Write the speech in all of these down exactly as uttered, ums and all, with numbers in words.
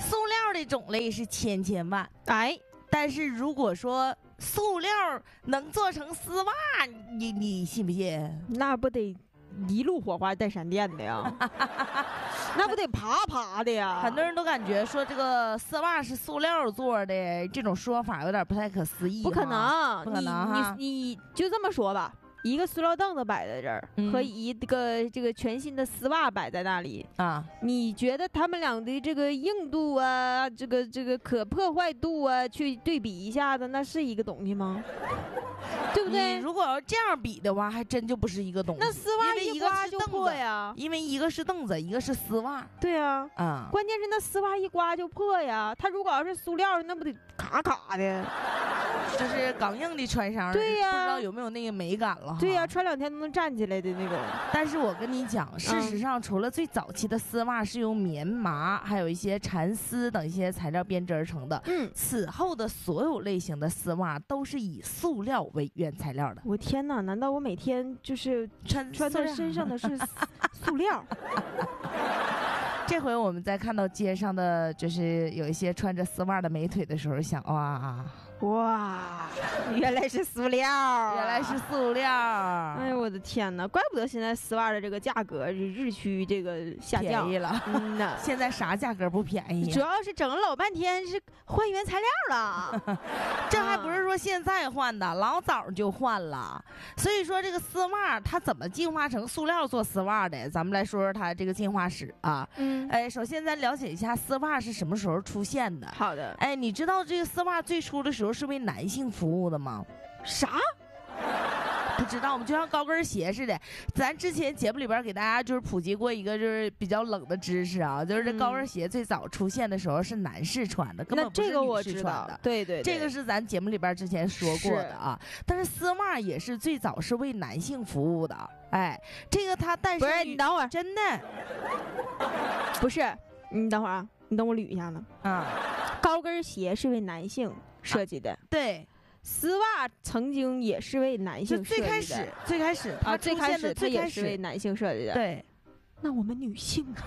塑料的种类是千千万， 哎， 但是如果说塑料能做成丝袜，你你信不信？ 那不得一路火花带闪电的呀？那不得啪啪的呀？ 很多人都感觉说这个丝袜是塑料做的，这种说法有点不太可思议。 不可能， 不可能哈！ 你你你就这么说吧。一个塑料凳子摆在这儿， 嗯、 和一个这个全新的丝袜摆在那里啊， 你觉得他们俩的这个硬度啊，这个这个可破坏度啊，去对比一下子，那是一个东西吗？对不对？ 如果要这样比的话，还真就不是一个东西。 那丝袜一刮就破呀， 因为一个是凳子，一个是丝袜。 对啊， 啊、嗯， 关键是那丝袜一刮就破呀。它如果要是塑料，那不得卡卡的？ 就是刚硬的穿上， 对呀、啊， 不知道有没有那个美感了。 对呀、啊，穿两天都能站起来的那种。 但是我跟你讲，事实上，除了最早期的丝袜是用棉麻，还有一些蚕丝等一些材料编织而成的， 嗯， 此后的所有类型的丝袜都是以塑料为原材料的。 我天哪！难道我每天就是穿穿在身上的是塑料？ 这回我们在看到街上的就是有一些穿着丝袜的美腿的时候，想哇哇，原来是塑料， 原来是塑料。 哎呦我的天哪！怪不得现在丝袜的这个价格是日趋这个下降便宜了。 嗯呐， 现在啥价格不便宜？ 主要是整了老半天是换原材料了。 这还不是说现在换的，老早就换了。所以说这个丝袜它怎么进化成塑料做丝袜的？咱们来说说它这个进化史啊。 嗯， 哎，首先咱了解一下丝袜是什么时候出现的。 好的。 哎，你知道这个丝袜最初的时候是为男性服务的吗？ 啥？ 不知道，我们就像高跟鞋似的。咱之前节目里边给大家就是普及过一个就是比较冷的知识啊，就是这高跟鞋最早出现的时候是男士穿的，根本不是女士穿的。 对 对, 对， 这个是咱节目里边之前说过的啊。但是丝袜也是最早是为男性服务的。哎，这个它诞生于…… 不是，你等会儿， 真的不是，你等会儿啊，你等我捋一下呢。 啊， 高跟鞋是为男性设计的， 啊、对。 丝袜曾经也是为男性设计的， 最开始最开始啊，最开始它也是为男性设计的。 对， 那我们女性啊，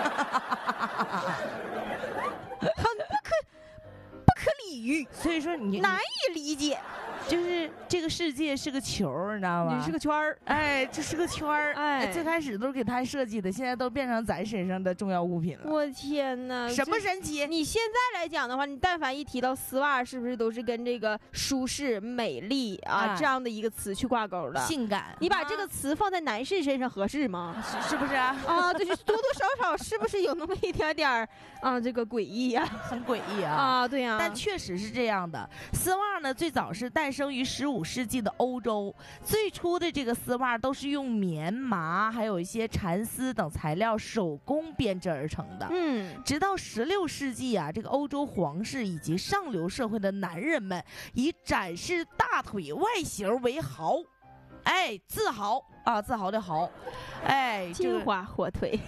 很不可不可理喻， 所以说你难以理解。 就是这个世界是个球，你知道吗？ 你是个圈儿， 哎，这是个圈儿， 哎， 最开始都是给他设计的，现在都变成咱身上的重要物品了。 我天哪， 什么神奇？ 你现在来讲的话，你但凡一提到丝袜，是不是都是跟这个舒适、美丽啊、哎、这样的一个词去挂钩的？ 性感。 你把这个词放在男士身上合适吗？ 是是不是啊？ 啊，就是多多少少是不是有那么一点点儿啊，这个诡异呀， 很诡异啊！ 啊，对呀、啊。 但确实是这样的。丝袜呢，最早是诞生于十五世纪的欧洲，最初的这个丝袜都是用棉麻还有一些蚕丝等材料手工编织而成的。 嗯， 直到十六世纪啊，这个欧洲皇室以及上流社会的男人们以展示大腿外形为豪，哎，自豪啊，自豪的豪，哎， 金华火腿。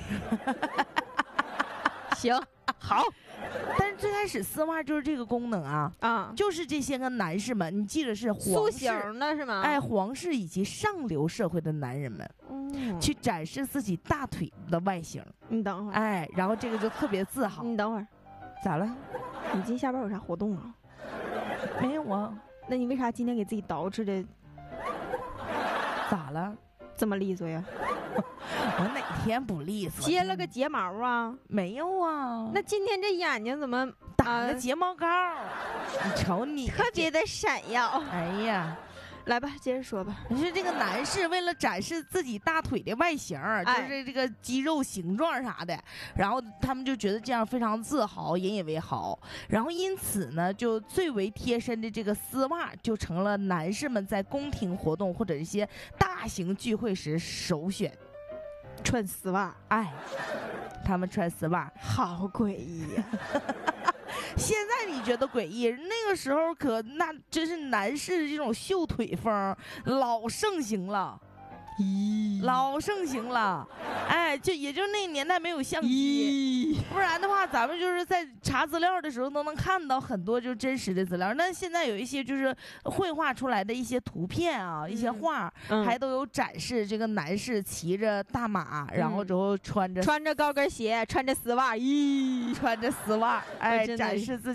行，好。 但是最开始丝袜就是这个功能啊， 啊， 就是这些个男士们，你记得是塑形的是吗？ 哎，皇室以及上流社会的男人们， 嗯， 去展示自己大腿的外形。 你等会儿， 哎，然后这个就特别自豪。 你等会儿， 咋了？ 你今下班有啥活动啊？ 没有啊。 那你为啥今天给自己捯饬的？ 咋了？ 这么利索呀？ 我哪天不利索？ 接了个睫毛啊？ 没有啊。 那今天这眼睛怎么打个睫毛膏？啊、你瞅你， 特别的闪耀。 哎呀， 来吧，接着说吧。 你说这个男士为了展示自己大腿的外形，哎、就是这个肌肉形状啥的，然后他们就觉得这样非常自豪，引以为豪。然后因此呢，就最为贴身的这个丝袜就成了男士们在宫廷活动或者一些大型聚会时首选。 穿丝袜， 哎，他们穿丝袜， 好诡异呀！ 现在你觉得诡异，那个时候可那真是男士这种秀腿风老盛行了。 咦，老盛行了，哎，就也就那年代没有相机，不然的话，咱们就是在查资料的时候都能看到很多就真实的资料。那现在有一些就是绘画出来的一些图片啊，嗯、一些画，嗯、还都有展示这个男士骑着大马，嗯、然后之后穿着穿着高跟鞋，穿着丝袜，咦， 穿着丝袜，哎，展示自己。